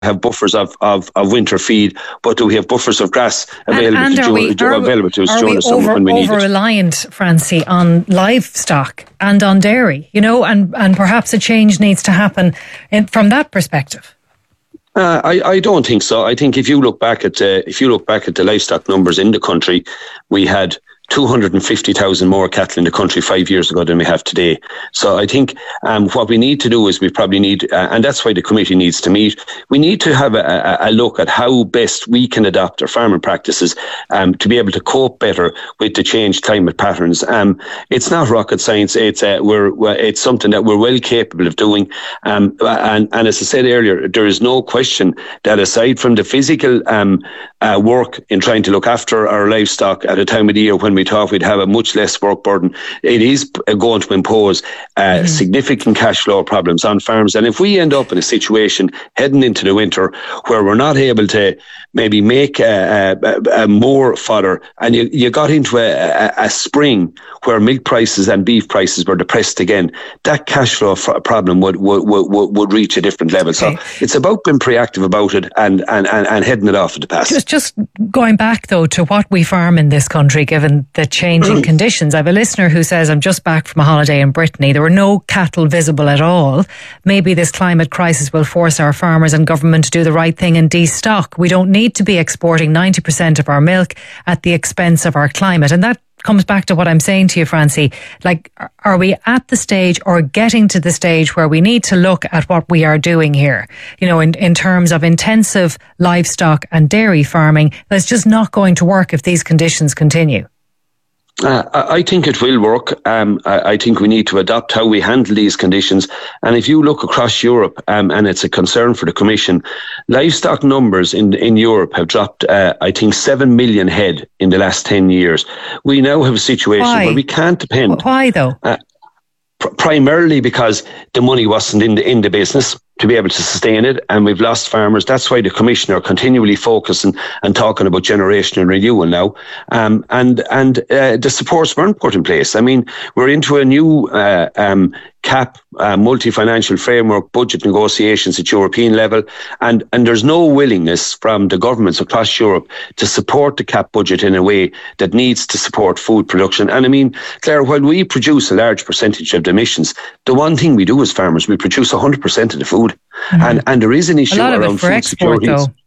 have buffers of winter feed, but do we have buffers of grass available to us during the summer when we need it? Are we over-reliant, Francie, on livestock and on dairy, and perhaps a change needs to happen from that perspective? I don't think so. I think if you look back at the livestock numbers in the country, we had 250,000 more cattle in the country 5 years ago than we have today. So I think what we need to do is we probably need, and that's why the committee needs to meet, we need to have a look at how best we can adapt our farming practices to be able to cope better with the changed climate patterns. It's not rocket science. It's something that we're well capable of doing. And as I said earlier, there is no question that aside from the physical work in trying to look after our livestock at a time of the year when we thought we'd have a much less work burden, it is going to impose significant cash flow problems on farms. And if we end up in a situation heading into the winter where we're not able to maybe make more fodder, and you got into a spring where milk prices and beef prices were depressed again, that cash flow problem would reach a different level. Okay. So it's about being proactive about it and heading it off at the pass. Just going back though to what we farm in this country, given the changing conditions. I have a listener who says, I'm just back from a holiday in Brittany. There were no cattle visible at all. Maybe this climate crisis will force our farmers and government to do the right thing and destock. We don't need to be exporting 90% of our milk at the expense of our climate. And that comes back to what I'm saying to you, Francie. Like, are we at the stage or getting to the stage where we need to look at what we are doing here? In terms of intensive livestock and dairy farming, that's just not going to work if these conditions continue. I think it will work. I think we need to adapt how we handle these conditions. And if you look across Europe, and it's a concern for the Commission, livestock numbers in Europe have dropped, I think, 7 million head in the last 10 years. We now have a situation where we can't depend. Why though? Primarily because the money wasn't in the business to be able to sustain it, and we've lost farmers. That's why the Commissioner continually focusing and talking about generational renewal now. And the supports weren't put in place. I mean, we're into a new CAP, multi-financial framework, budget negotiations at European level, and there's no willingness from the governments across Europe to support the CAP budget in a way that needs to support food production. And I mean, Claire, while we produce a large percentage of the emissions, the one thing we do as farmers, we produce 100% of the food. And there is an issue around food security.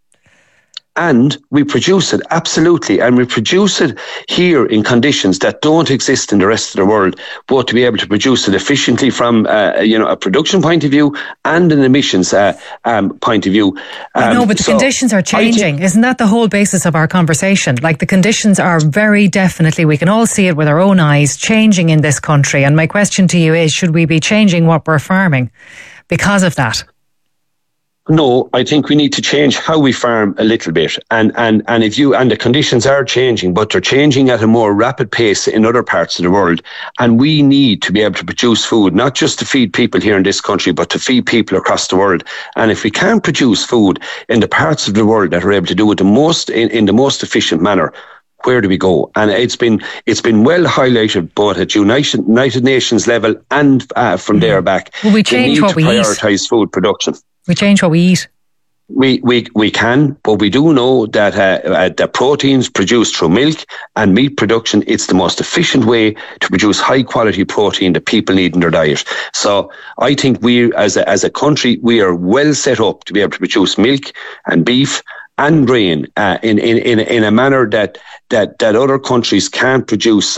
And we produce it, absolutely. And we produce it here in conditions that don't exist in the rest of the world, both to be able to produce it efficiently from a production point of view and an emissions point of view. No, but the conditions are changing. Isn't that the whole basis of our conversation? Like, the conditions are very definitely, we can all see it with our own eyes, changing in this country. And my question to you is, should we be changing what we're farming because of that? No, I think we need to change how we farm a little bit, and the conditions are changing, but they're changing at a more rapid pace in other parts of the world, and we need to be able to produce food, not just to feed people here in this country, but to feed people across the world. And if we can't produce food in the parts of the world that are able to do it in the most efficient manner, where do we go? And it's been well highlighted both at United Nations level and from there back. Will we change what we eat? Prioritise food production. We change what we eat. We can, but we do know that the proteins produced through milk and meat production, it's the most efficient way to produce high quality protein that people need in their diet. So I think we, as a country, we are well set up to be able to produce milk and beef and grain in a manner that other countries can't produce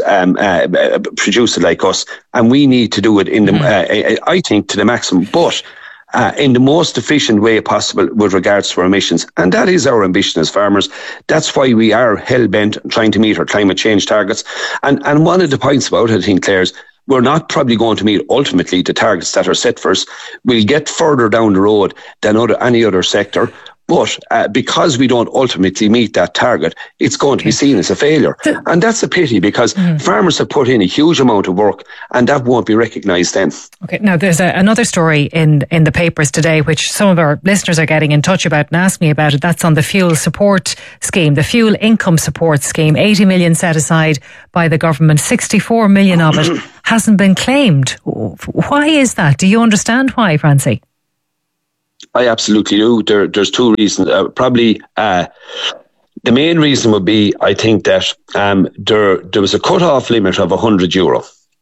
it like us, and we need to do it I think to the maximum, but in the most efficient way possible with regards to our emissions. And that is our ambition as farmers. That's why we are hell-bent on trying to meet our climate change targets. And one of the points about it, I think, Claire, is we're not probably going to meet ultimately the targets that are set for us. We'll get further down the road than any other sector. But because we don't ultimately meet that target, it's going to be seen as a failure. And that's a pity, because farmers have put in a huge amount of work, and that won't be recognised then. Okay, now there's another story in the papers today, which some of our listeners are getting in touch about and asking me about it. That's on the fuel support scheme, the fuel income support scheme. 80 million set aside by the government, 64 million of it hasn't been claimed. Why is that? Do you understand why, Francie? I absolutely do. There's two reasons. Probably the main reason would be, I think that there was a cut-off limit of €100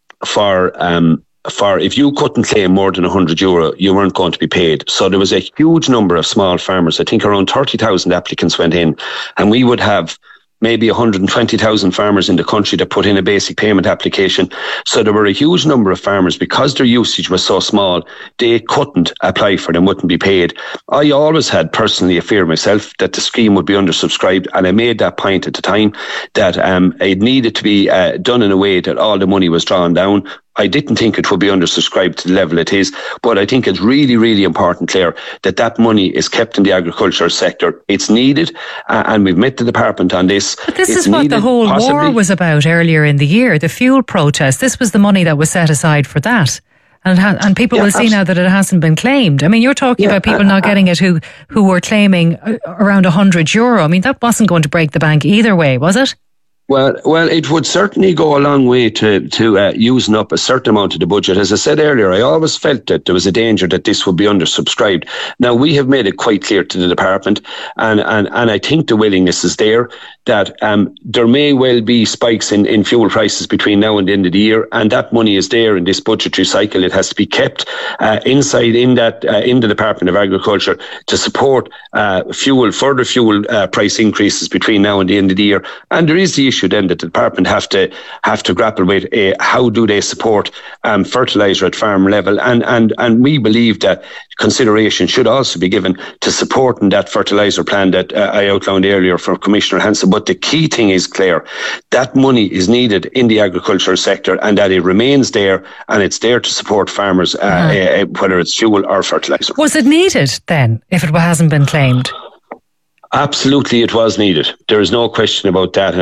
for if you couldn't claim more than €100, you weren't going to be paid. So there was a huge number of small farmers. I think around 30,000 applicants went in, and we would have maybe 120,000 farmers in the country that put in a basic payment application. So there were a huge number of farmers, because their usage was so small, they couldn't apply for them, wouldn't be paid. I always had personally a fear myself that the scheme would be undersubscribed, and I made that point at the time that it needed to be done in a way that all the money was drawn down. I didn't think it would be undersubscribed to the level it is, but I think it's really, really important, Claire, that money is kept in the agricultural sector. It's needed, and we've met the department on this. But this is what the whole war was about earlier in the year, the fuel protest. This was the money that was set aside for that. And people will see now that it hasn't been claimed. I mean, you're talking about people not getting it who were claiming around €100. I mean, that wasn't going to break the bank either way, was it? Well, it would certainly go a long way to using up a certain amount of the budget. As I said earlier, I always felt that there was a danger that this would be undersubscribed. Now, we have made it quite clear to the department, and I think the willingness is there, that there may well be spikes in fuel prices between now and the end of the year, and that money is there in this budgetary cycle. It has to be kept inside in the Department of Agriculture to support further fuel price increases between now and the end of the year. And there is the issue then that the department have to grapple with how do they support fertiliser at farm level, and we believe that consideration should also be given to supporting that fertiliser plan that I outlined earlier for Commissioner Hansen. But the key thing is, Claire, that money is needed in the agricultural sector, and that it remains there, and it's there to support farmers, whether it's fuel or fertiliser. Was it needed then, if it hasn't been claimed? Absolutely, it was needed. There is no question about that.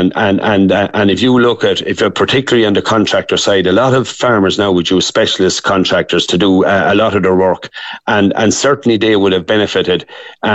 And if you look at, particularly on the contractor side, a lot of farmers now would use specialist contractors to do a lot of their work, and certainly they would have benefited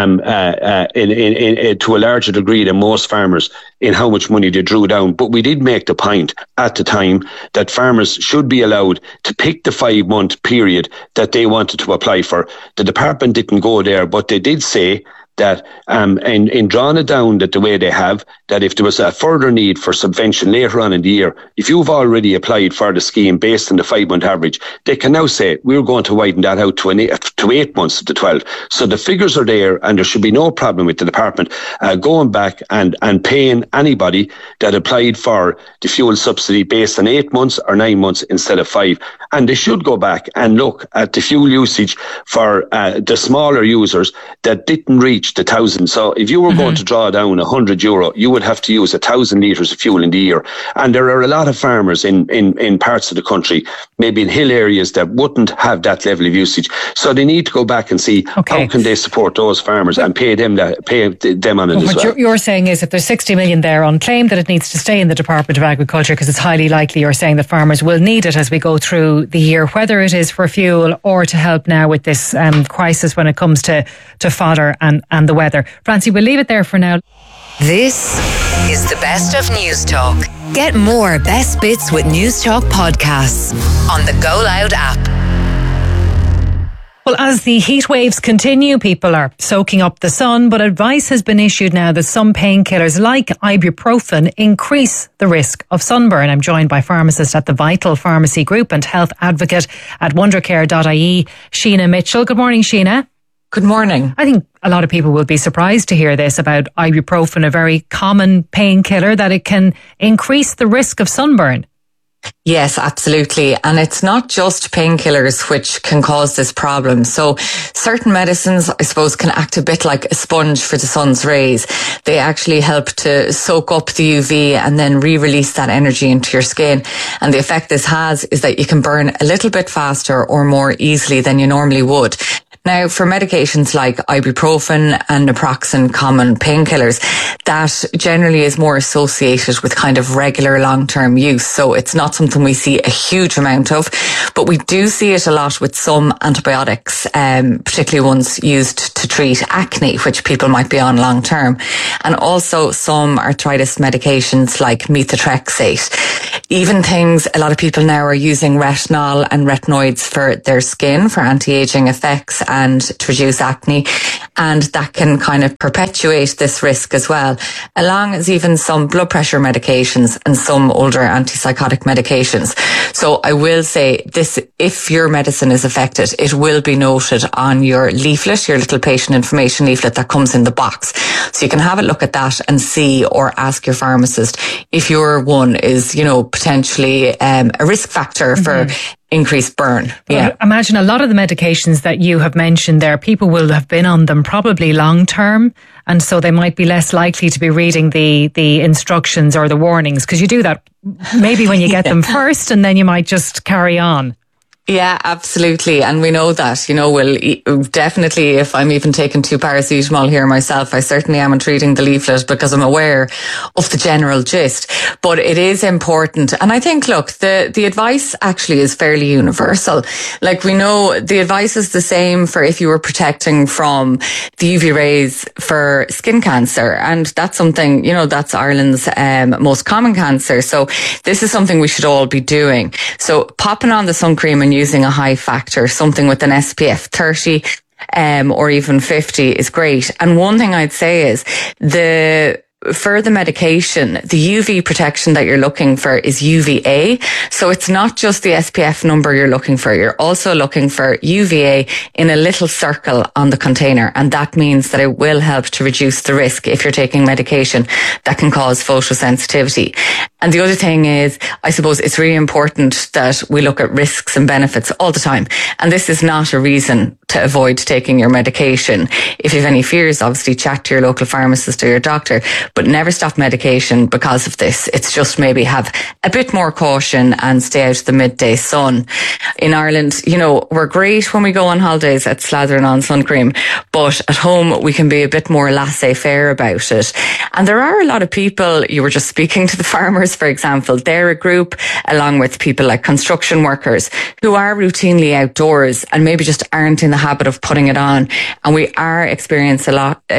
to a larger degree than most farmers in how much money they drew down. But we did make the point at the time that farmers should be allowed to pick the 5-month period that they wanted to apply for. The department didn't go there, but they did say that in drawing it down that the way they have, that if there was a further need for subvention later on in the year, if you've already applied for the scheme based on the 5-month average, they can now say, we're going to widen that out to 8 months of the 12. So the figures are there, and there should be no problem with the department going back and paying anybody that applied for the fuel subsidy based on 8 months or 9 months instead of 5. And they should go back and look at the fuel usage for the smaller users that didn't reach the 1,000. So if you were going to draw down €100, you would have to use 1,000 litres of fuel in the year. And there are a lot of farmers in parts of the country, maybe in hill areas, that wouldn't have that level of usage. So they need to go back and see how can they support those farmers and pay them on it as well. What you're saying is, if there's 60 million there unclaimed, that it needs to stay in the Department of Agriculture, because it's highly likely, you're saying, that farmers will need it as we go through the year, whether it is for fuel or to help now with this crisis when it comes to fodder and the weather. Francie, we'll leave it there for now. This is the Best of News Talk. Get more Best Bits with News Talk podcasts on the Go Loud app. Well, as the heat waves continue, people are soaking up the sun, but advice has been issued now that some painkillers like ibuprofen increase the risk of sunburn. I'm joined by pharmacist at the Vital Pharmacy Group and health advocate at wondercare.ie, Sheena Mitchell. Good morning, Sheena. Good morning. I think a lot of people will be surprised to hear this about ibuprofen, a very common painkiller, that it can increase the risk of sunburn. Yes, absolutely. And it's not just painkillers which can cause this problem. So certain medicines, I suppose, can act a bit like a sponge for the sun's rays. They actually help to soak up the UV and then re-release that energy into your skin. And the effect this has is that you can burn a little bit faster or more easily than you normally would. Now, for medications like ibuprofen and naproxen, common painkillers, that generally is more associated with kind of regular long-term use. So it's not something we see a huge amount of, but we do see it a lot with some antibiotics, particularly ones used to treat acne, which people might be on long-term. And also some arthritis medications like methotrexate. Even things, a lot of people now are using retinol and retinoids for their skin, for anti-aging effects and to reduce acne. And that can kind of perpetuate this risk as well, along as even some blood pressure medications and some older antipsychotic medications. So I will say this, if your medicine is affected, it will be noted on your leaflet, your little patient information leaflet that comes in the box. So you can have a look at that and see, or ask your pharmacist if your one is, potentially a risk factor for increased burn. Yeah. I imagine a lot of the medications that you have mentioned there, people will have been on them probably long term, and so they might be less likely to be reading the instructions or the warnings, because you do that maybe when you get them first, and then you might just carry on. Yeah, absolutely. And we know that, we'll definitely, if I'm even taking 2 paracetamol here myself, I certainly am reading the leaflet because I'm aware of the general gist. But it is important. And I think, look, the advice actually is fairly universal. Like, we know the advice is the same for if you were protecting from the UV rays for skin cancer. And that's something, that's Ireland's most common cancer. So this is something we should all be doing. So popping on the sun cream and using a high factor, something with an SPF 30 or even 50 is great. And one thing I'd say is for the medication, the UV protection that you're looking for is UVA. So it's not just the SPF number you're looking for. You're also looking for UVA in a little circle on the container. And that means that it will help to reduce the risk if you're taking medication that can cause photosensitivity. And the other thing is, I suppose it's really important that we look at risks and benefits all the time. And this is not a reason to avoid taking your medication. If you have any fears, obviously chat to your local pharmacist or your doctor, but never stop medication because of this. It's just maybe have a bit more caution and stay out of the midday sun. In Ireland, we're great when we go on holidays at slathering on sun cream, but at home we can be a bit more laissez-faire about it. And there are a lot of people, you were just speaking to the farmers, for example, they're a group, along with people like construction workers, who are routinely outdoors and maybe just aren't in the habit of putting it on. And we are experiencing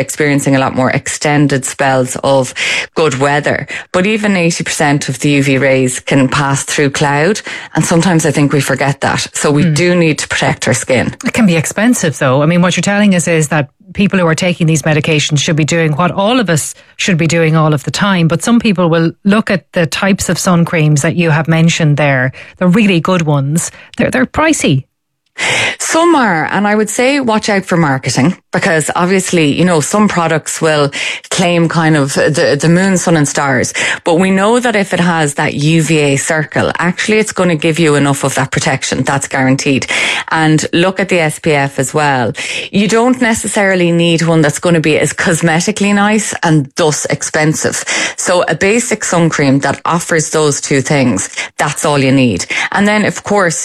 a lot more extended spells of good weather. But even 80% of the UV rays can pass through cloud. And sometimes I think we forget that. So we do need to protect our skin. It can be expensive though. I mean, what you're telling us is that people who are taking these medications should be doing what all of us should be doing all of the time. But some people will look at the types of sun creams that you have mentioned there. The really good ones. They're pricey. Some are, and I would say watch out for marketing, because obviously, some products will claim kind of the moon, sun and stars, but we know that if it has that UVA circle, actually it's going to give you enough of that protection. That's guaranteed. And look at the SPF as well. You don't necessarily need one that's going to be as cosmetically nice and thus expensive. So a basic sun cream that offers those two things, that's all you need. And then of course,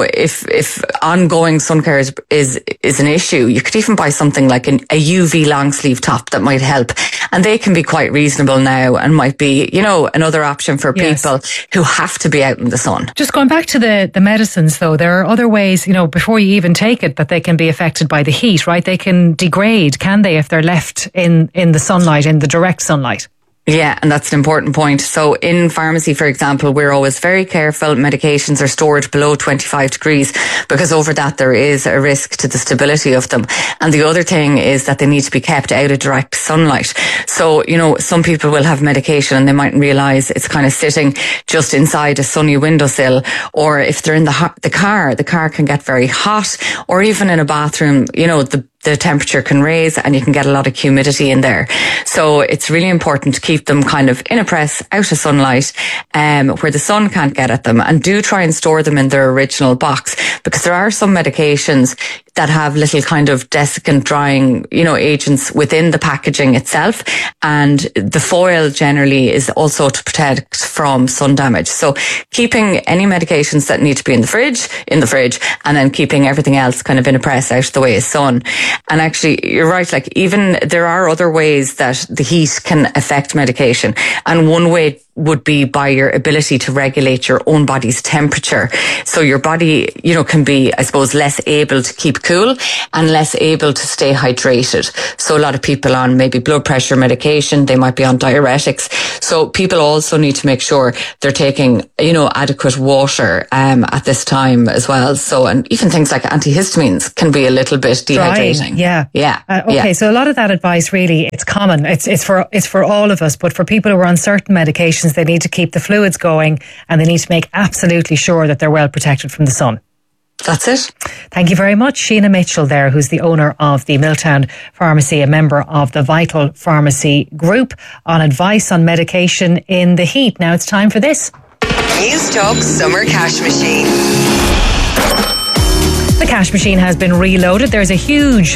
if ongoing sun care is an issue, you could even buy something like a UV long sleeve top that might help. And they can be quite reasonable now and might be, another option for people who have to be out in the sun. Just going back to the medicines though, there are other ways, before you even take it, that they can be affected by the heat, right? They can degrade, can they, if they're left in the sunlight, in the direct sunlight? Yeah, and that's an important point. So in pharmacy, for example, we're always very careful. Medications are stored below 25 degrees because over that there is a risk to the stability of them. And the other thing is that they need to be kept out of direct sunlight. So, some people will have medication and they mightn't realise it's kind of sitting just inside a sunny windowsill. Or if they're in the car can get very hot. Or even in a bathroom, the temperature can raise and you can get a lot of humidity in there. So it's really important to keep them kind of in a press, out of sunlight, where the sun can't get at them, and do try and store them in their original box, because there are some medications that have little kind of desiccant drying, agents within the packaging itself. And the foil generally is also to protect from sun damage. So keeping any medications that need to be in the fridge, and then keeping everything else kind of in a press out of the way of sun. And actually, you're right, like even there are other ways that the heat can affect medication. And one way would be by your ability to regulate your own body's temperature. So your body, can be, I suppose, less able to keep cool and less able to stay hydrated. So a lot of people on maybe blood pressure medication, they might be on diuretics. So people also need to make sure they're taking, adequate water at this time as well. So, and even things like antihistamines can be a little bit dehydrating. Yeah. Okay. So a lot of that advice really, it's common. It's for all of us, but for people who are on certain medications, they need to keep the fluids going and they need to make absolutely sure that they're well protected from the sun. That's it. Thank you very much. Sheena Mitchell there, who's the owner of the Milltown Pharmacy, a member of the Vital Pharmacy Group, on advice on medication in the heat. Now it's time for this. News Talk Summer Cash Machine. The cash machine has been reloaded. There's a huge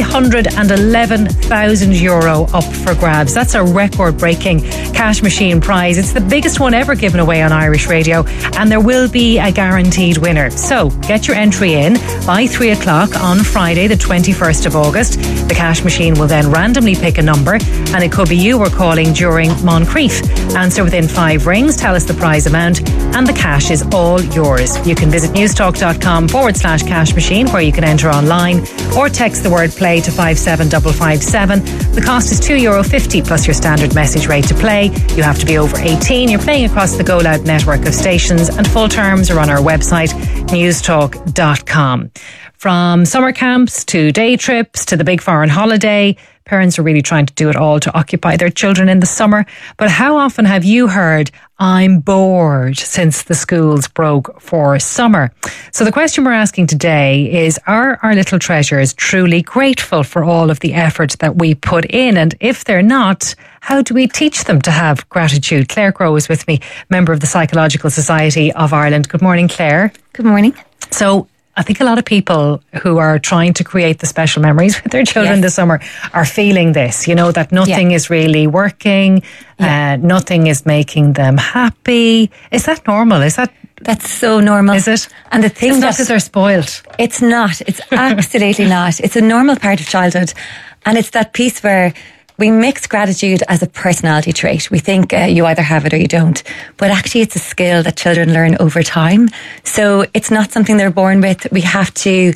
€311,000 up for grabs. That's a record-breaking cash machine prize. It's the biggest one ever given away on Irish radio, and there will be a guaranteed winner. So get your entry in by 3 o'clock on Friday, the 21st of August. The cash machine will then randomly pick a number, and it could be you we're calling during Moncrief. Answer within 5 rings, tell us the prize amount, and the cash is all yours. You can visit newstalk.com/cash machine, where you can enter online, or text the word play to 57557. The cost is €2.50 plus your standard message rate to play. You have to be over 18. You're playing across the Go Loud network of stations, and full terms are on our website, newstalk.com. From summer camps to day trips to the big foreign holiday, parents are really trying to do it all to occupy their children in the summer. But how often have you heard, "I'm bored," since the schools broke for summer? So the question we're asking today is, are our little treasures truly grateful for all of the effort that we put in? And if they're not, how do we teach them to have gratitude? Claire Crowe is with me, member of the Psychological Society of Ireland. Good morning, Claire. Good morning. So I think a lot of people who are trying to create the special memories with their children this summer are feeling this, that nothing is really working, nothing is making them happy. Is that normal? That's so normal. Is it? And the thing it's not because they're spoiled. It's not. It's absolutely not. It's a normal part of childhood. And it's that piece where we mix gratitude as a personality trait. We think you either have it or you don't. But actually it's a skill that children learn over time. So it's not something they're born with. We have to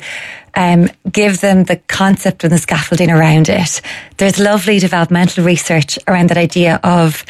give them the concept and the scaffolding around it. There's lovely developmental research around that idea of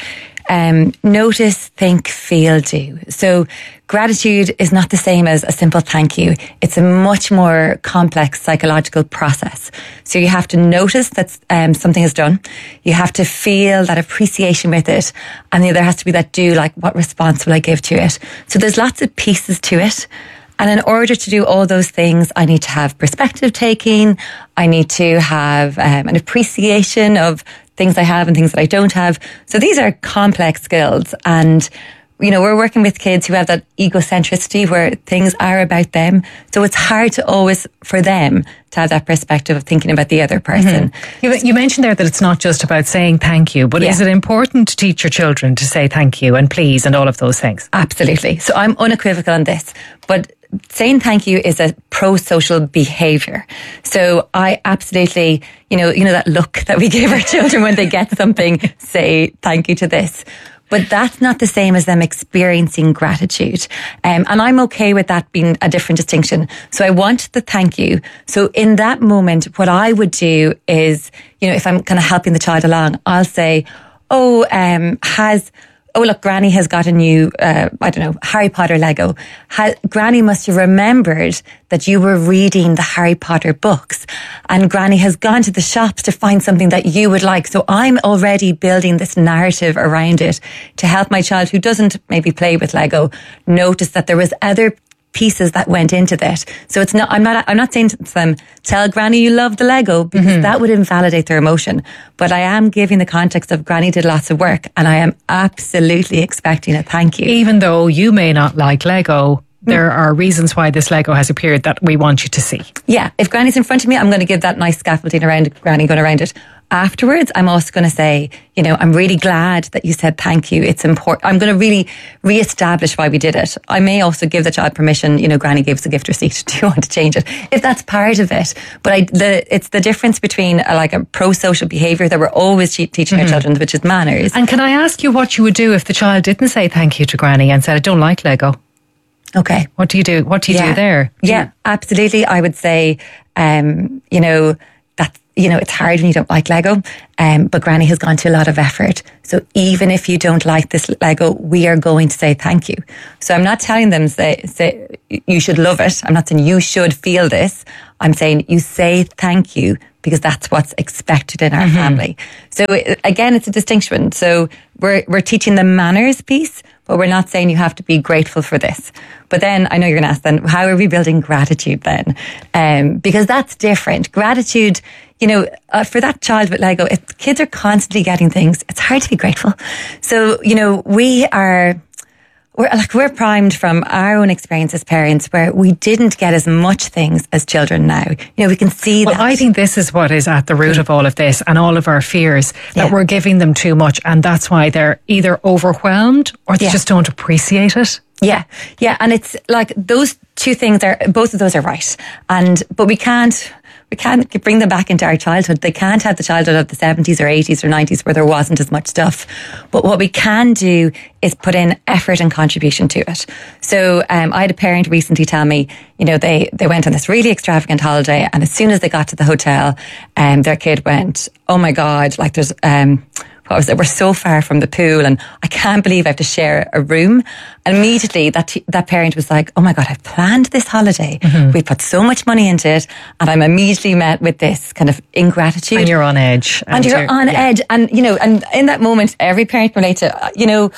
notice, think, feel, do. So gratitude is not the same as a simple thank you. It's a much more complex psychological process. So you have to notice that something is done. You have to feel that appreciation with it. And then there has to be that do, like what response will I give to it? So there's lots of pieces to it. And in order to do all those things, I need to have perspective taking. I need to have an appreciation of things I have and things that I don't have. So these are complex skills. And, we're working with kids who have that egocentricity where things are about them. So it's hard to always, for them, to have that perspective of thinking about the other person. Mm-hmm. You mentioned there that it's not just about saying thank you, but is it important to teach your children to say thank you and please and all of those things? Absolutely. So I'm unequivocal on this. But saying thank you is a pro-social behaviour. So I absolutely, that look that we give our children when they get something, say thank you to this. But that's not the same as them experiencing gratitude. And I'm okay with that being a different distinction. So I want the thank you. So in that moment, what I would do is, if I'm kind of helping the child along, I'll say, look, Granny has got a new, Harry Potter Lego. Granny must have remembered that you were reading the Harry Potter books, and Granny has gone to the shops to find something that you would like. So I'm already building this narrative around it to help my child who doesn't maybe play with Lego notice that there was other pieces that went into that. So it's not, I'm not saying to them, tell Granny you love the Lego, because that would invalidate their emotion. But I am giving the context of Granny did lots of work, and I am absolutely expecting a thank you. Even though you may not like Lego, there are reasons why this Lego has appeared that we want you to see. Yeah. If Granny's in front of me, I'm going to give that nice scaffolding around Granny going around it. afterwards, I'm also going to say, you know, I'm really glad that you said thank you. It's important. I'm going to really re-establish why we did it. I may also give the child permission, you know, Granny gave us a gift receipt. Do you want to change it? If that's part of it. But it's the difference between a pro-social behaviour that we're always teaching our children, which is manners. And can I ask you what you would do if the child didn't say thank you to Granny and said, I don't like Lego? Okay. What do you do? What do you do there? Absolutely. I would say, you know, that, you know, it's hard when you don't like Lego, but Granny has gone to a lot of effort. So even if you don't like this Lego, we are going to say thank you. So I'm not telling them, say you should love it. I'm not saying you should feel this. I'm saying you say thank you because that's what's expected in our family. So again, it's a distinction. So we're teaching the manners piece, but we're not saying you have to be grateful for this. But then I know you're going to ask then, how are we building gratitude then? Because that's different. Gratitude, you know, for that child with Lego, if kids are constantly getting things, it's hard to be grateful. So, you know, we're primed from our own experience as parents where we didn't get as much things as children now. You know, we can see that. Well, I think this is what is at the root of all of this and all of our fears, that we're giving them too much, and that's why they're either overwhelmed or they just don't appreciate it. Yeah. And it's like those two things both of those are right. But we can't bring them back into our childhood. They can't have the childhood of the 70s or 80s or 90s where there wasn't as much stuff. But what we can do is put in effort and contribution to it. So I had a parent recently tell me, you know, they went on this really extravagant holiday, and as soon as they got to the hotel, their kid went, oh my God, like there's... we're so far from the pool and I can't believe I have to share a room. And immediately that parent was like, oh my God, I've planned this holiday. We put so much money into it, and I'm immediately met with this kind of ingratitude. And you're on edge. And you're on edge. And, you know, and in that moment, every parent can relate to, you know,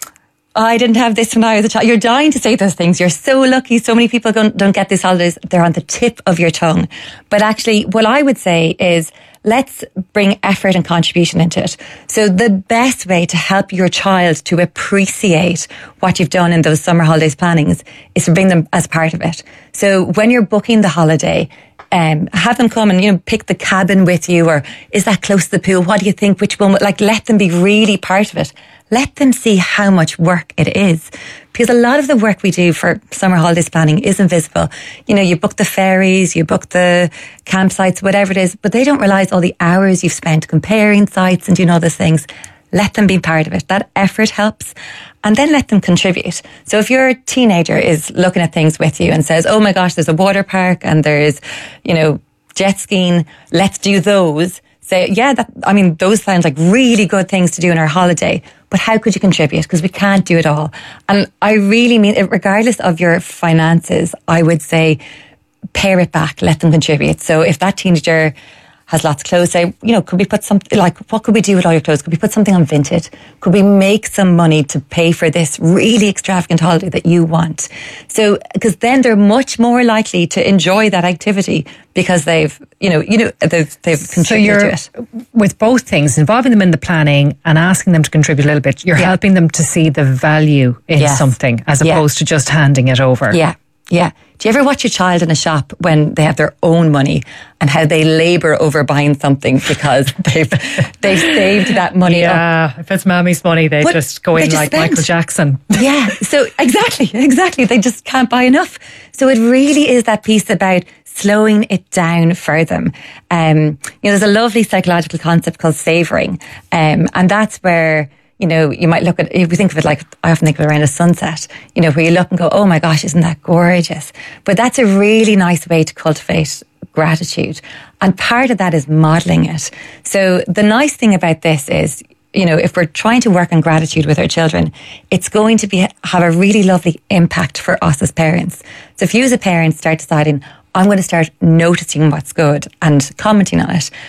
I didn't have this when I was a child. You're dying to say those things. You're so lucky. So many people don't get these holidays. They're on the tip of your tongue. But actually, what I would say is, let's bring effort and contribution into it. So the best way to help your child to appreciate what you've done in those summer holidays plannings is to bring them as part of it. So when you're booking the holiday, have them come and, you know, pick the cabin with you, or is that close to the pool? What do you think? Which one? Like, let them be really part of it. Let them see how much work it is. Because a lot of the work we do for summer holidays planning is invisible. You know, you book the ferries, you book the campsites, whatever it is, but they don't realise all the hours you've spent comparing sites and doing all those things. Let them be part of it. That effort helps. And then let them contribute. So if your teenager is looking at things with you and says, oh my gosh, there's a water park and there's, you know, jet skiing, let's do those. Say, those sound like really good things to do in our holiday, but how could you contribute? Because we can't do it all. And I really mean it, regardless of your finances, I would say pare it back, let them contribute. So if that teenager has lots of clothes, say, you know, could we put something, like, what could we do with all your clothes? Could we put something on Vinted? Could we make some money to pay for this really extravagant holiday that you want? So, because then they're much more likely to enjoy that activity because they've contributed to it. With both things, involving them in the planning and asking them to contribute a little bit, you're helping them to see the value in something as opposed to just handing it over. Yeah. Do you ever watch your child in a shop when they have their own money and how they labour over buying something because they've saved that money up? Yeah, if it's mommy's money, they just go in like Michael Jackson. Yeah, so exactly. They just can't buy enough. So it really is that piece about slowing it down for them. There's a lovely psychological concept called savouring, and that's where, you know, you might look at, if we think of it like, I often think of it around a sunset, you know, where you look and go, oh my gosh, isn't that gorgeous? But that's a really nice way to cultivate gratitude. And part of that is modelling it. So the nice thing about this is, you know, if we're trying to work on gratitude with our children, it's going to have a really lovely impact for us as parents. So if you as a parent start deciding, I'm going to start noticing what's good and commenting on it.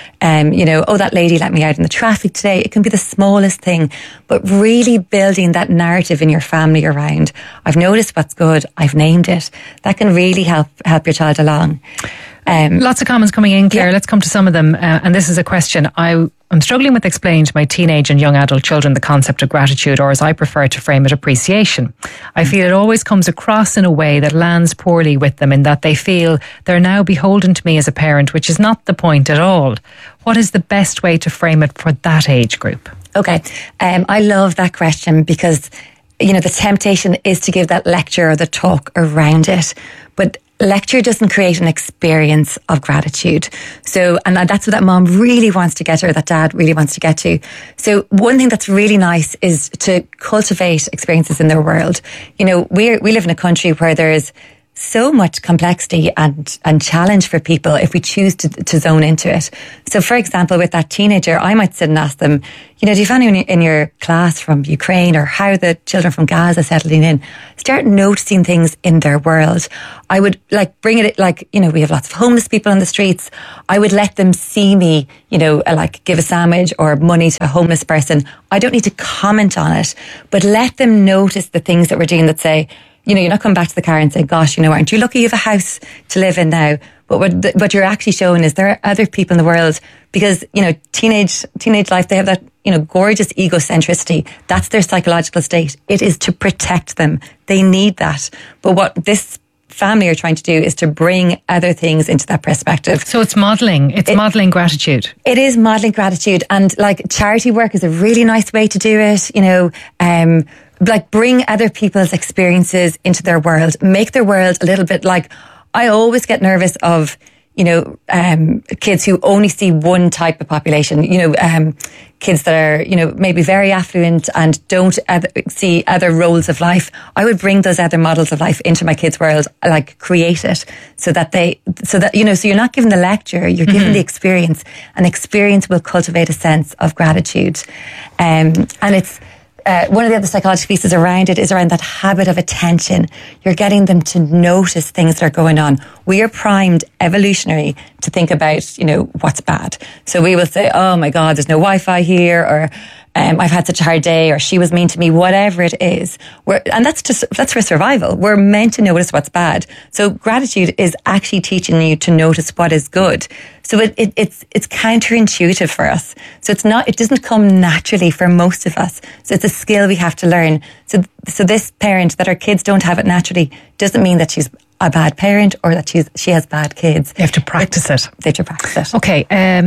That lady let me out in the traffic today. It can be the smallest thing, but really building that narrative in your family around, I've noticed what's good, I've named it. That can really help your child along. Lots of comments coming in, Claire. Yeah. Let's come to some of them. And this is a question. I'm struggling with explaining to my teenage and young adult children the concept of gratitude, or as I prefer to frame it, appreciation. I feel it always comes across in a way that lands poorly with them, in that they feel they're now beholden to me as a parent, which is not the point at all. What is the best way to frame it for that age group? Okay. I love that question because, the temptation is to give that lecture or the talk around it. But lecture doesn't create an experience of gratitude. So, and that's what that mom really wants to get to, or that dad really wants to get to. So one thing that's really nice is to cultivate experiences in their world. We live in a country where there's so much complexity and challenge for people if we choose to zone into it. So for example, with that teenager, I might sit and ask them, do you have anyone in your class from Ukraine, or how are the children from Gaza settling in? Start noticing things in their world. I would bring it, we have lots of homeless people on the streets. I would let them see me, give a sandwich or money to a homeless person. I don't need to comment on it, but let them notice the things that we're doing that say, you're not coming back to the car and saying, gosh, aren't you lucky you have a house to live in now? But what you're actually showing is there are other people in the world, because, teenage life, they have that, gorgeous egocentricity. That's their psychological state. It is to protect them. They need that. But what this family are trying to do is to bring other things into that perspective. So it's modelling. It's modelling gratitude. It is modelling gratitude. And charity work is a really nice way to do it. Bring other people's experiences into their world, make their world a little bit I always get nervous of, kids who only see one type of population, kids that are, maybe very affluent and don't see other roles of life. I would bring those other models of life into my kids' world, create it so that so you're not giving the lecture, you're giving the experience, and experience will cultivate a sense of gratitude. And it's, one of the other psychological pieces around it is around that habit of attention. You're getting them to notice things that are going on. We are primed evolutionary to think about, what's bad. So we will say, oh my God, there's no Wi-Fi here, or I've had such a hard day, or she was mean to me, whatever it is. And that's for survival. We're meant to notice what's bad. So gratitude is actually teaching you to notice what is good. So it's counterintuitive for us. So it doesn't come naturally for most of us. So it's a skill we have to learn. So this parent, that our kids don't have it naturally, doesn't mean that she's a bad parent or that she has bad kids. You have to practice it. They have to practice it. Okay.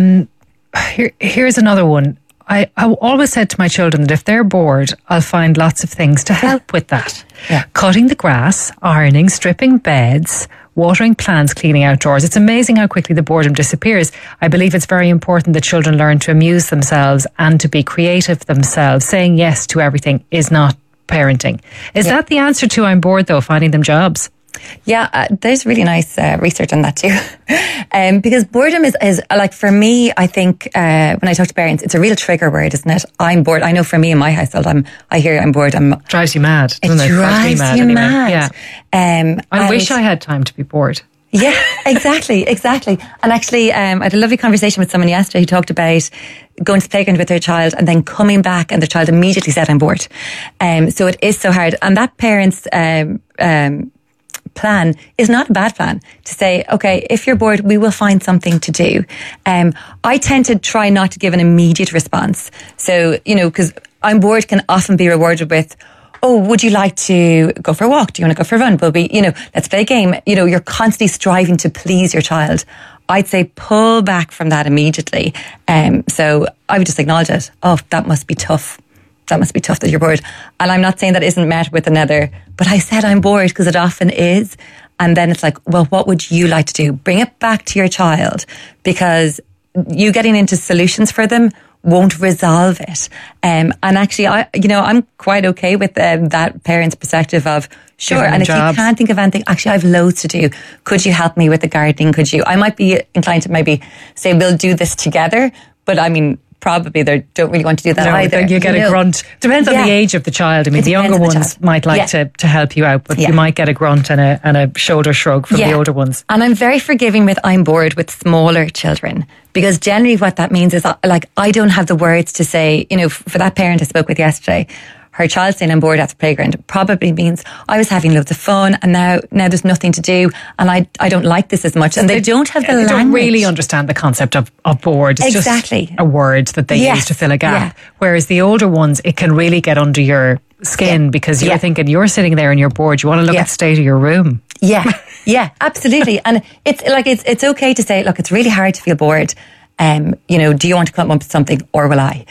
Here's another one. I always said to my children that if they're bored, I'll find lots of things to help with that. Yeah. Cutting the grass, ironing, stripping beds, watering plants, cleaning outdoors. It's amazing how quickly the boredom disappears. I believe it's very important that children learn to amuse themselves and to be creative themselves. Saying yes to everything is not parenting. Is that the answer to I'm bored, though, finding them jobs? Yeah, there's really nice research on that too. Because boredom is for me, I think when I talk to parents, it's a real trigger word, isn't it? I'm bored. I know for me in my household, I hear I'm bored. Drives you mad, doesn't it? Drives you mad. Yeah. I wish I had time to be bored. Yeah, exactly. And actually, I had a lovely conversation with someone yesterday who talked about going to the playground with their child and then coming back and their child immediately said, I'm bored. So it is so hard. And that parent's plan is not a bad plan, to say, okay, if you're bored, we will find something to do. I tend to try not to give an immediate response. So, because I'm bored can often be rewarded with, oh, would you like to go for a walk? Do you want to go for a run? We'll be, let's play a game. You're constantly striving to please your child. I'd say pull back from that immediately. So I would just acknowledge it. Oh, that must be tough. That must be tough that you're bored. And I'm not saying that isn't met with another, but I said I'm bored because it often is. And then it's like, well, what would you like to do? Bring it back to your child, because you getting into solutions for them won't resolve it. And actually, I'm quite okay with that parent's perspective of, sure, and if you can't think of anything, actually, I've loads to do. Could you help me with the gardening? I might be inclined to maybe say, we'll do this together. But I mean, probably they don't really want to do that either. You get a grunt. Depends on the age of the child. I mean, the younger ones might like to help you out, but you might get a grunt and a shoulder shrug from the older ones. And I'm very forgiving with I'm bored with smaller children, because generally what that means is I don't have the words to say, for that parent I spoke with yesterday, her child staying on board at the playground probably means I was having loads of fun, and now there's nothing to do, and I don't like this as much. And they don't have the language. They don't really understand the concept of bored. It's exactly. just a word that they use to fill a gap. Yeah. Whereas the older ones, it can really get under your skin because you're thinking you're sitting there and you're bored. You want to look at the state of your room. Yeah, absolutely. And it's okay to say, look, it's really hard to feel bored. Do you want to come up with something, or will I?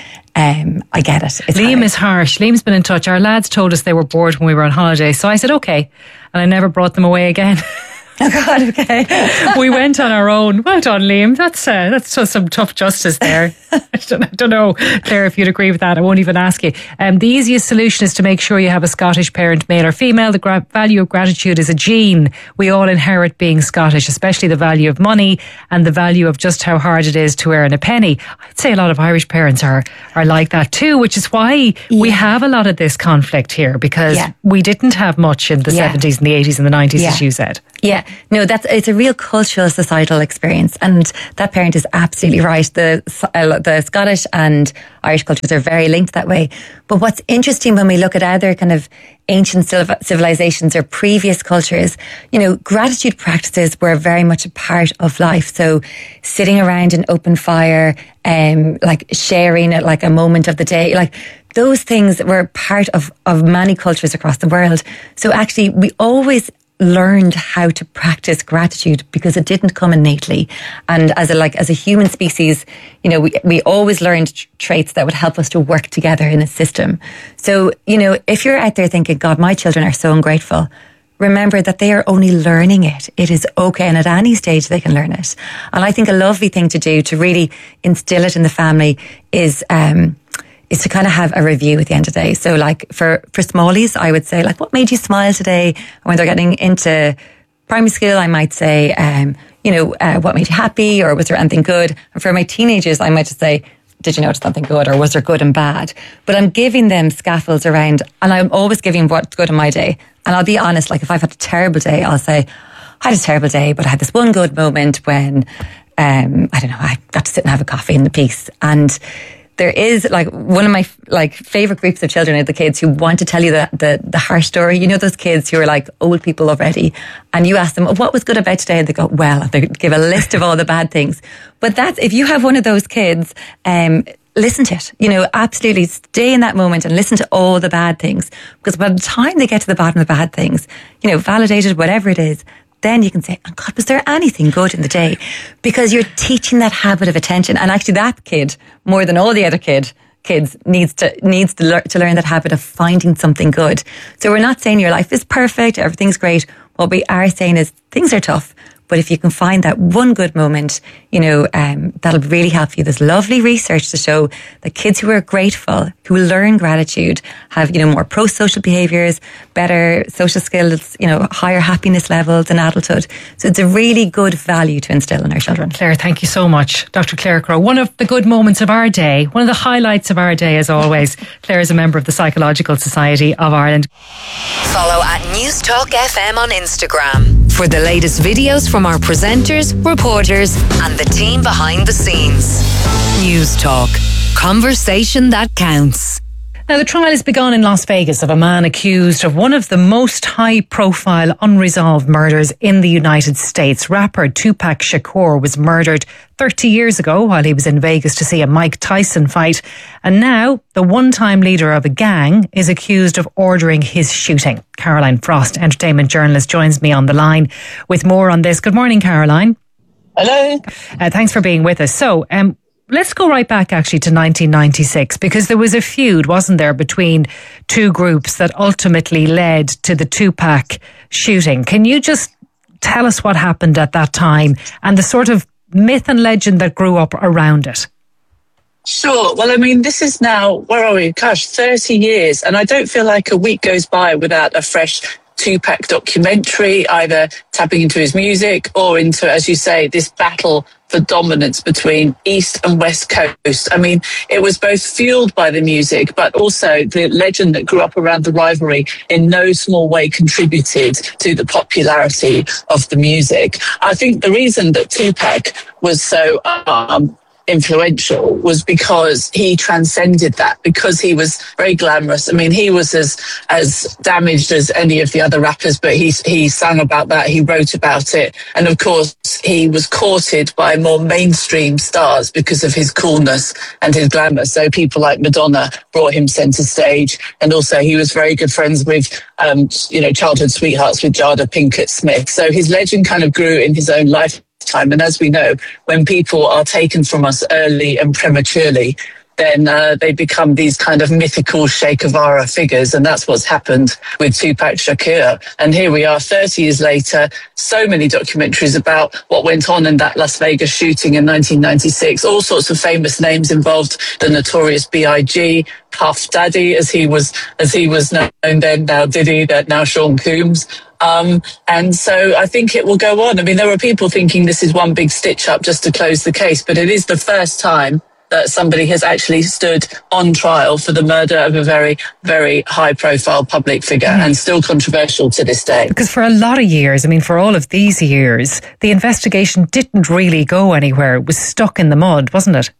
I get it. Liam is harsh. Liam's been in touch. Our lads told us they were bored when we were on holiday. So I said, okay. And I never brought them away again. Oh God, okay. We went on our own. Well done, Liam. That's just some tough justice there. I don't know, Claire, if you'd agree with that. I won't even ask you. The easiest solution is to make sure you have a Scottish parent, male or female. The value of gratitude is a gene. We all inherit being Scottish, especially the value of money and the value of just how hard it is to earn a penny. I'd say a lot of Irish parents are like that too, which is why we have a lot of this conflict here, because we didn't have much in the 70s and the 80s and the 90s, as you said. Yeah, no, it's a real cultural, societal experience, and that parent is absolutely right. The Scottish and Irish cultures are very linked that way. But what's interesting when we look at other kind of ancient civilizations or previous cultures, gratitude practices were very much a part of life. So sitting around an open fire, like sharing it, like a moment of the day, like those things were part of many cultures across the world. So actually, we always learned how to practice gratitude because it didn't come innately. And as a human species, we always learned traits that would help us to work together in a system. So, if you're out there thinking, God, my children are so ungrateful, remember that they are only learning it. It is okay. And at any stage they can learn it. And I think a lovely thing to do to really instill it in the family is to kind of have a review at the end of the day. So like for smallies, I would say, like, what made you smile today? And when they're getting into primary school, I might say, what made you happy? Or was there anything good? And for my teenagers, I might just say, did you notice something good? Or was there good and bad? But I'm giving them scaffolds around, and I'm always giving what's good in my day. And I'll be honest, like if I've had a terrible day, I'll say, I had a terrible day, but I had this one good moment when, I got to sit and have a coffee in the peace. And there is like one of my favorite groups of children are the kids who want to tell you the harsh story. Those kids who are like old people already, and you ask them, what was good about today? And they go, well, they give a list of all the bad things. But if you have one of those kids, listen to it, absolutely stay in that moment and listen to all the bad things. Because by the time they get to the bottom of the bad things, validated, whatever it is, then you can say, oh God, was there anything good in the day? Because you're teaching that habit of attention. And actually that kid, more than all the other kids, needs to learn that habit of finding something good. So we're not saying your life is perfect, everything's great. What we are saying is things are tough. But if you can find that one good moment, that'll really help you. There's lovely research to show that kids who are grateful, who learn gratitude, have, more pro-social behaviours, better social skills, higher happiness levels in adulthood. So it's a really good value to instill in our children. Claire, thank you so much. Dr. Claire Crowe, one of the good moments of our day, one of the highlights of our day as always. Claire is a member of the Psychological Society of Ireland. Follow at News Talk FM on Instagram for the latest videos from our presenters, reporters and the team behind the scenes. News Talk. Conversation that counts. Now, the trial has begun in Las Vegas of a man accused of one of the most high-profile unresolved murders in the United States. Rapper Tupac Shakur was murdered 30 years ago while he was in Vegas to see a Mike Tyson fight. And now, the one-time leader of a gang is accused of ordering his shooting. Caroline Frost, entertainment journalist, joins me on the line with more on this. Good morning, Caroline. Hello. Thanks for being with us. So, let's go right back actually to 1996, because there was a feud, wasn't there, between two groups that ultimately led to the Tupac shooting. Can you just tell us what happened at that time and the sort of myth and legend that grew up around it? Sure. Well, I mean, this is now, where are we? Gosh, 30 years. And I don't feel like a week goes by without a fresh Tupac documentary, either tapping into his music or into, as you say, this battle for dominance between East and West Coast. I mean, it was both fueled by the music, but also the legend that grew up around the rivalry in no small way contributed to the popularity of the music. I think the reason that Tupac was so influential was because he transcended that, because he was very glamorous. I mean, he was as damaged as any of the other rappers, but he sang about that, he wrote about it, and of course he was courted by more mainstream stars because of his coolness and his glamour. So people like Madonna brought him centre stage, and also he was very good friends with childhood sweethearts with Jada Pinkett Smith. So his legend kind of grew in his own lifetime. And as we know, when people are taken from us early and prematurely, then they become these kind of mythical Che Guevara figures. And that's what's happened with Tupac Shakur. And here we are 30 years later, so many documentaries about what went on in that Las Vegas shooting in 1996. All sorts of famous names involved, the notorious B.I.G., Puff Daddy, as he was known then, now Diddy, now Sean Combs. And so I think it will go on. I mean, there are people thinking this is one big stitch up just to close the case, but it is the first time that somebody has actually stood on trial for the murder of a very, very high-profile public figure, and still controversial to this day. Because for a lot of years, I mean, for all of these years, the investigation didn't really go anywhere. It was stuck in the mud, wasn't it?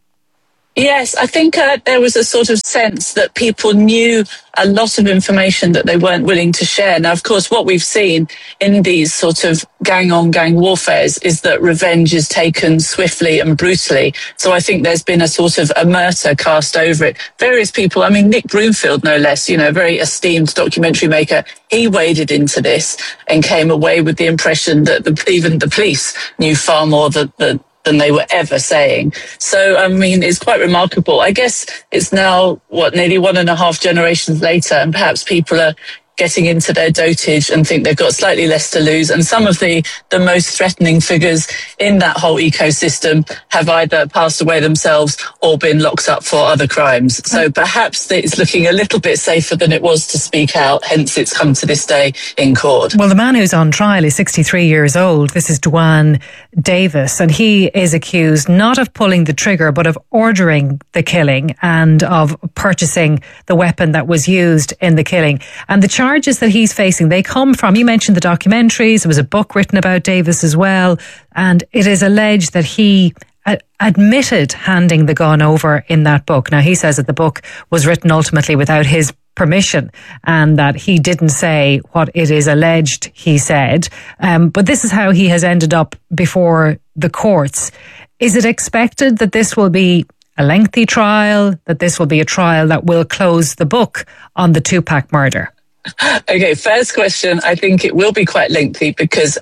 Yes, I think there was a sort of sense that people knew a lot of information that they weren't willing to share. Now, of course, what we've seen in these sort of gang-on-gang warfares is that revenge is taken swiftly and brutally. So I think there's been a sort of omerta cast over it. Various people, I mean, Nick Broomfield, no less, a very esteemed documentary maker, he waded into this and came away with the impression that even the police knew far more than they were ever saying. So, I mean, it's quite remarkable. I guess it's now, nearly 1.5 generations later, and perhaps people are getting into their dotage and think they've got slightly less to lose. And some of the most threatening figures in that whole ecosystem have either passed away themselves or been locked up for other crimes. So perhaps it's looking a little bit safer than it was to speak out, hence it's come to this day in court. Well, the man who's on trial is 63 years old. This is Dwan Davis, and he is accused not of pulling the trigger, but of ordering the killing and of purchasing the weapon that was used in the killing. And the charges that he's facing, they come from, you mentioned the documentaries, there was a book written about Davis as well, and it is alleged that he admitted handing the gun over in that book. Now, he says that the book was written ultimately without his permission and that he didn't say what it is alleged he said. But this is how he has ended up before the courts. Is it expected that this will be a lengthy trial, that this will be a trial that will close the book on the Tupac murder? Okay, first question, I think it will be quite lengthy because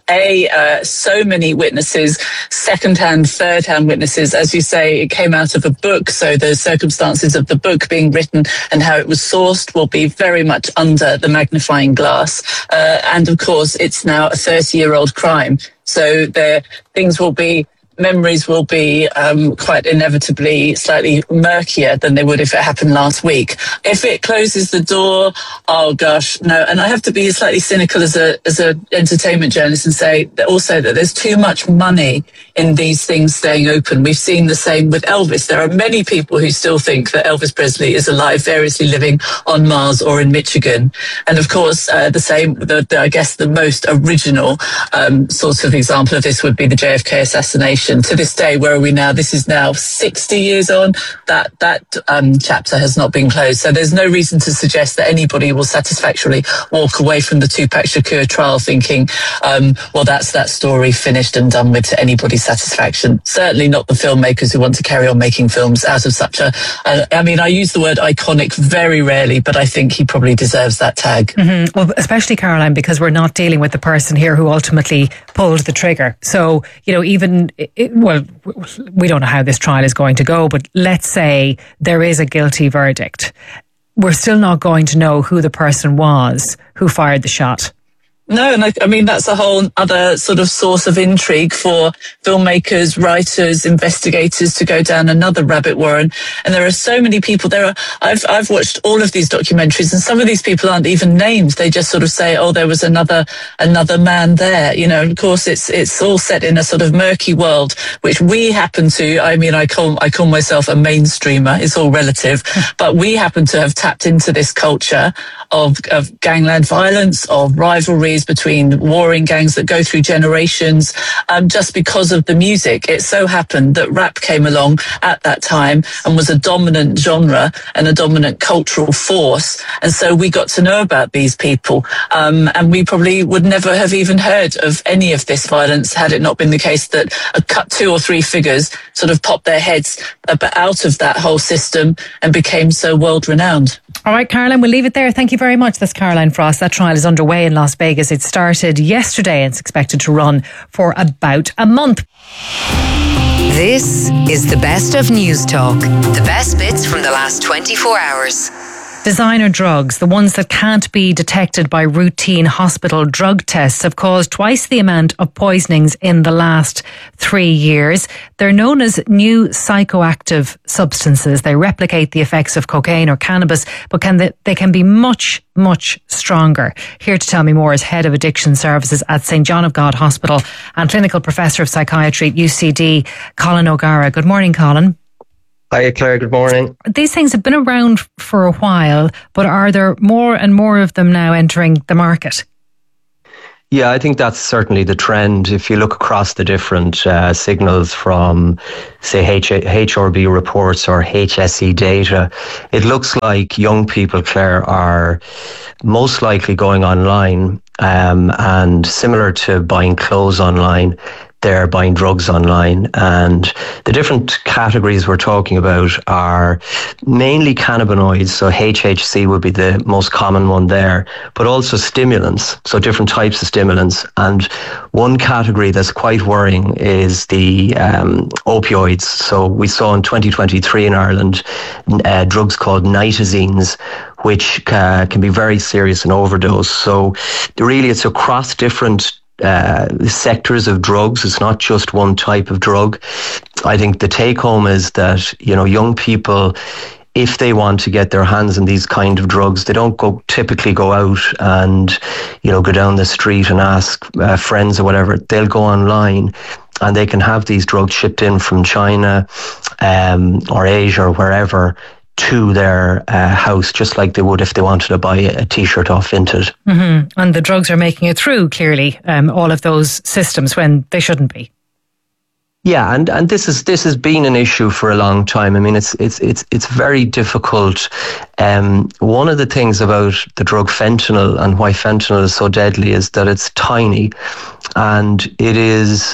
so many witnesses, second-hand, third-hand witnesses, as you say, it came out of a book, so the circumstances of the book being written and how it was sourced will be very much under the magnifying glass. And of course, it's now a 30-year-old crime, so memories will be quite inevitably slightly murkier than they would if it happened last week. If it closes the door, oh gosh, no. And I have to be slightly cynical as a entertainment journalist and say that also that there's too much money in these things staying open. We've seen the same with Elvis. There are many people who still think that Elvis Presley is alive, variously living on Mars or in Michigan. And of course, the same, I guess the most original sort of example of this would be the JFK assassination. To this day, where are we now? This is now 60 years on. That chapter has not been closed. So there's no reason to suggest that anybody will satisfactorily walk away from the Tupac Shakur trial thinking, well, that's that story finished and done with to anybody's satisfaction. Certainly not the filmmakers who want to carry on making films out of such I mean, I use the word iconic very rarely, but I think he probably deserves that tag. Mm-hmm. Well, especially, Caroline, because we're not dealing with the person here who ultimately pulled the trigger. So, even... Well, we don't know how this trial is going to go, but let's say there is a guilty verdict. We're still not going to know who the person was who fired the shot. No, and I mean, that's a whole other sort of source of intrigue for filmmakers, writers, investigators to go down another rabbit warren. And there are so many people. I've watched all of these documentaries, and some of these people aren't even named. They just sort of say, oh, there was another man there. Of course, it's all set in a sort of murky world, which we happen to, I mean, I call myself a mainstreamer. It's all relative, but we happen to have tapped into this culture of gangland violence, of rivalries, rivalries between warring gangs that go through generations, just because of the music. It so happened that rap came along at that time and was a dominant genre and a dominant cultural force. And so we got to know about these people. And we probably would never have even heard of any of this violence had it not been the case that a cut 2 or 3 figures sort of popped their heads out of that whole system and became so world renowned. All right, Caroline, we'll leave it there. Thank you very much. That's Caroline Frost. That trial is underway in Las Vegas. It started yesterday and it's expected to run for about a month. This is the best of News Talk. The best bits from the last 24 hours. Designer drugs, the ones that can't be detected by routine hospital drug tests, have caused twice the amount of poisonings in the last 3 years. They're known as new psychoactive substances. They replicate the effects of cocaine or cannabis, but they can be much, much stronger. Here to tell me more is Head of Addiction Services at St John of God Hospital and Clinical Professor of Psychiatry at UCD, Colin O'Gara. Good morning, Colin. Hi, Claire. Good morning. These things have been around for a while, but are there more and more of them now entering the market? Yeah, I think that's certainly the trend. If you look across the different signals from, say, HRB reports or HSE data, it looks like young people, Claire, are most likely going online, and similar to buying clothes online, they're buying drugs online. And the different categories we're talking about are mainly cannabinoids. So HHC would be the most common one there, but also stimulants. So different types of stimulants. And one category that's quite worrying is the opioids. So we saw in 2023 in Ireland drugs called nitazines, which can be very serious in overdose. So really it's across different sectors of drugs. It's not just one type of drug. I think the take home is that, young people, if they want to get their hands on these kind of drugs, they don't typically go out and, go down the street and ask friends or whatever. They'll go online and they can have these drugs shipped in from China or Asia or wherever to their house, just like they would if they wanted to buy a T-shirt off Vinted. Mm-hmm. And the drugs are making it through, clearly, all of those systems when they shouldn't be. Yeah, and this has been an issue for a long time. I mean, it's very difficult. One of the things about the drug fentanyl and why fentanyl is so deadly is that it's tiny, and it is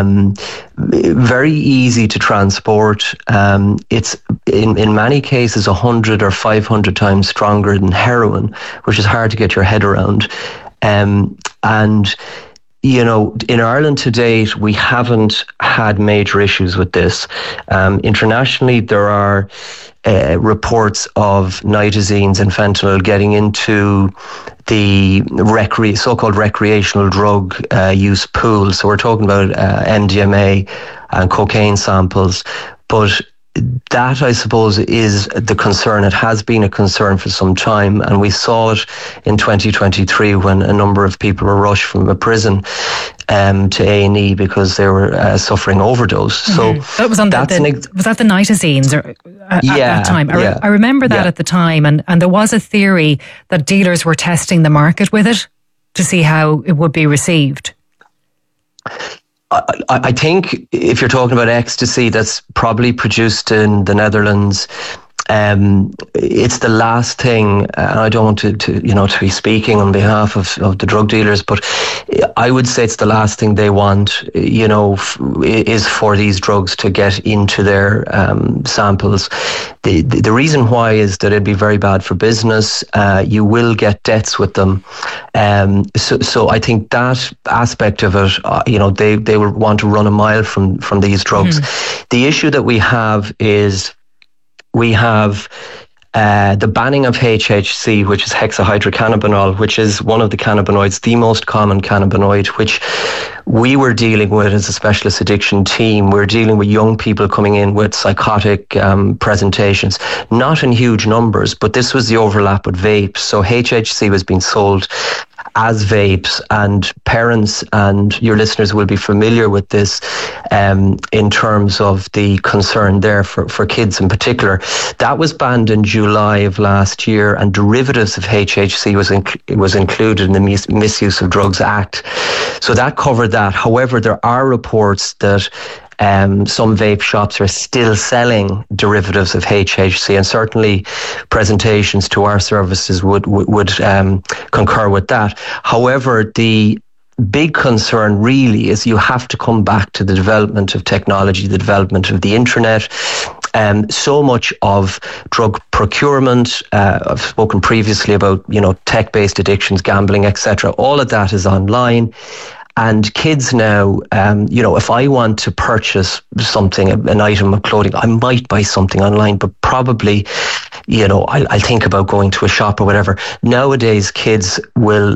very easy to transport. It's in many cases 100 or 500 times stronger than heroin, which is hard to get your head around. And in Ireland to date, we haven't had major issues with this. Internationally, there are reports of nitazines and fentanyl getting into the so-called recreational drug use pool. So we're talking about MDMA and cocaine samples. But that, I suppose, is the concern. It has been a concern for some time, and we saw it in 2023 when a number of people were rushed from a prison to A&E because they were suffering overdose. So that was on was that the nitazines at that time? I remember that at the time, and there was a theory that dealers were testing the market with it to see how it would be received. I think if you're talking about ecstasy that's probably produced in the Netherlands, it's the last thing, and I don't want to be speaking on behalf of the drug dealers, but I would say it's the last thing they want, is for these drugs to get into their samples. The reason why is that it'd be very bad for business. You will get deaths with them. So I think that aspect of it, they will want to run a mile from these drugs. The issue that we have is we have the banning of HHC, which is hexahydrocannabinol, which is one of the cannabinoids, the most common cannabinoid, which we were dealing with as a specialist addiction team. We're dealing with young people coming in with psychotic presentations, not in huge numbers, but this was the overlap with vapes. So HHC was being sold as vapes, and parents and your listeners will be familiar with this in terms of the concern there for kids in particular. That was banned in July of last year, and derivatives of HHC was included in the Misuse of Drugs Act. So that covered that. However, there are reports that some vape shops are still selling derivatives of HHC, and certainly presentations to our services would concur with that. However, the big concern really is you have to come back to the development of technology, the development of the internet. So much of drug procurement, I've spoken previously about, tech-based addictions, gambling, etc. All of that is online. And kids now, if I want to purchase something, an item of clothing, I might buy something online, but probably, I'll think about going to a shop or whatever. Nowadays, kids will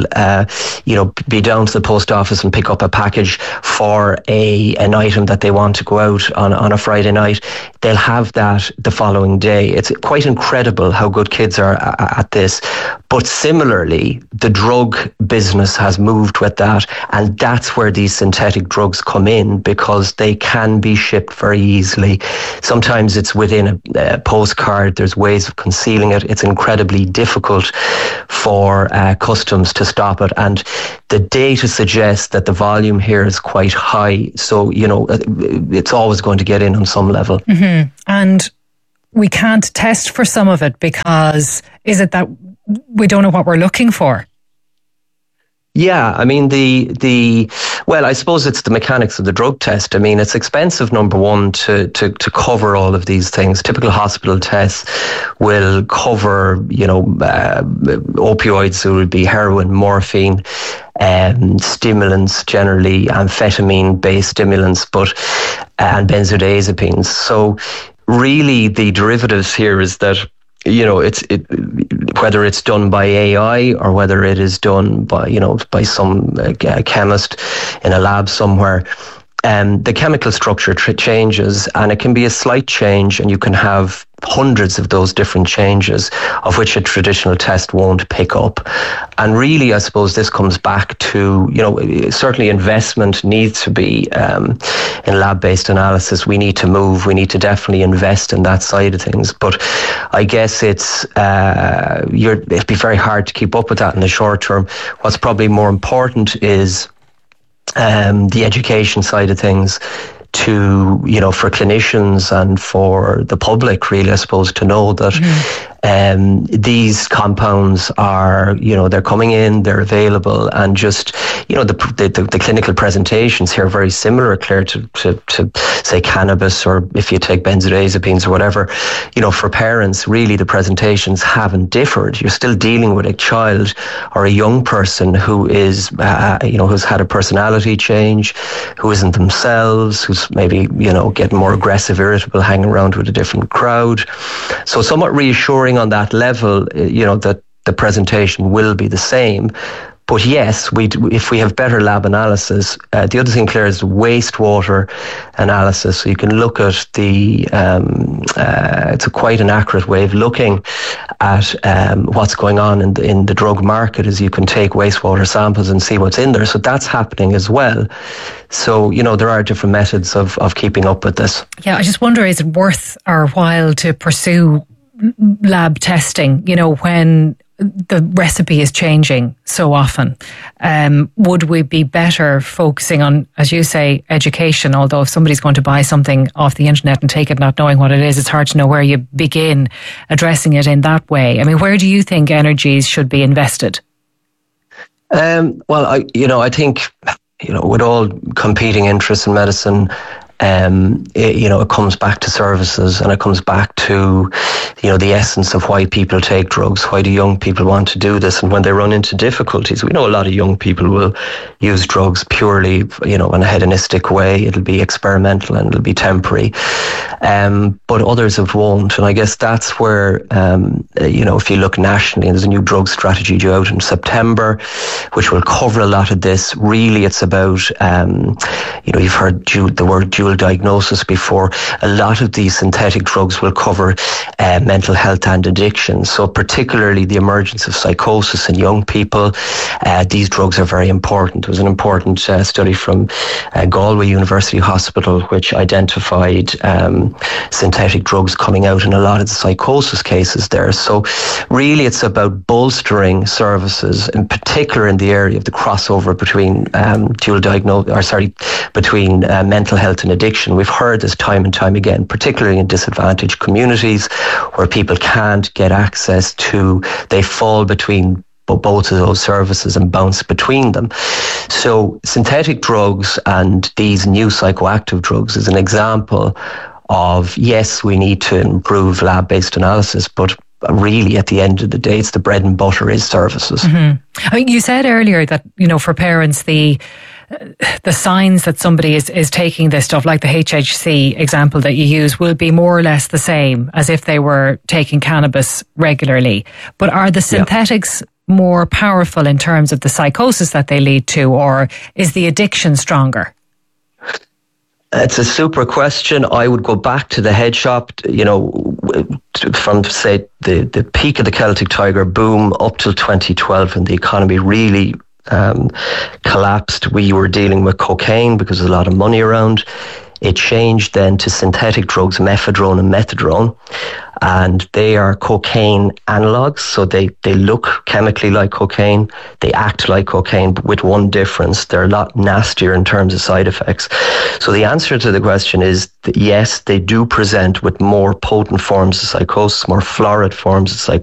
be down to the post office and pick up a package for an item that they want to go out on a Friday night. They'll have that the following day. It's quite incredible how good kids are at this. But similarly, the drug business has moved with that. And that's where these synthetic drugs come in, because they can be shipped very easily. Sometimes it's within a postcard. There's ways of concealing it. It's incredibly difficult for customs to stop it. And the data suggests that the volume here is quite high. So, it's always going to get in on some level. Mm-hmm. And we can't test for some of it because is it that we don't know what we're looking for? Yeah, I mean, well, I suppose it's the mechanics of the drug test. I mean, it's expensive, number one, to cover all of these things. Typical hospital tests will cover, opioids, so it would be heroin, morphine, stimulants, generally amphetamine-based stimulants, and benzodiazepines. So really the derivatives here is that, whether it's done by AI or whether it is done by some chemist in a lab somewhere, the chemical structure changes, and it can be a slight change, and you can have hundreds of those different changes, of which a traditional test won't pick up. And really, I suppose this comes back to, certainly investment needs to be in lab-based analysis. We need to definitely invest in that side of things. But I guess it'd be very hard to keep up with that in the short term. What's probably more important is the education side of things, for clinicians and for the public, really, I suppose, to know that these compounds are, they're coming in, they're available, and just, the clinical presentations here are very similar, Claire, to say cannabis, or if you take benzodiazepines or whatever. For parents, really, the presentations haven't differed. You're still dealing with a child or a young person who is, who's had a personality change, who isn't themselves, who's maybe, getting more aggressive, irritable, hanging around with a different crowd. So somewhat reassuring on that level, that the presentation will be the same. But yes, if we have better lab analysis, the other thing, Claire, is wastewater analysis. So you can look at it's quite an accurate way of looking at what's going on in the drug market, is you can take wastewater samples and see what's in there. So that's happening as well. So, there are different methods of keeping up with this. Yeah, I just wonder, is it worth our while to pursue lab testing, when the recipe is changing so often? Would we be better focusing on, as you say, education? Although if somebody's going to buy something off the internet and take it not knowing what it is, it's hard to know where you begin addressing it in that way. I mean, where do you think energies should be invested? Well, I think, with all competing interests in medicine, it comes back to services, and it comes back to, the essence of why people take drugs. Why do young people want to do this? And when they run into difficulties, we know a lot of young people will use drugs purely, in a hedonistic way. It'll be experimental and it'll be temporary. But others it won't. And I guess that's where, if you look nationally, there's a new drug strategy due out in September, which will cover a lot of this. Really, it's about, you've heard the word dual dual diagnosis before. A lot of these synthetic drugs will cover mental health and addiction. So particularly the emergence of psychosis in young people, these drugs are very important. There was an important study from Galway University Hospital which identified synthetic drugs coming out in a lot of the psychosis cases there. So really it's about bolstering services, in particular in the area of the crossover between between mental health and addiction. We've heard this time and time again, particularly in disadvantaged communities where people can't get access to, they fall between both of those services and bounce between them. So synthetic drugs and these new psychoactive drugs is an example of, yes, we need to improve lab-based analysis, but really at the end of the day, it's the bread and butter is services. I mean, you said earlier that, for parents, the signs that somebody is taking this stuff, like the HHC example that you use, will be more or less the same as if they were taking cannabis regularly. But are the synthetics more powerful in terms of the psychosis that they lead to, or is the addiction stronger? It's a super question. I would go back to the head shop, from, say, the peak of the Celtic Tiger boom up till 2012, when the economy really collapsed. We were dealing with cocaine because there's a lot of money around. It changed then to synthetic drugs, mephedrone and methadone, and they are cocaine analogues. So they look chemically like cocaine, they act like cocaine, but with one difference: they're a lot nastier in terms of side effects. So the answer to the question is that yes, they do present with more potent forms of psychosis, more florid forms of psychosis.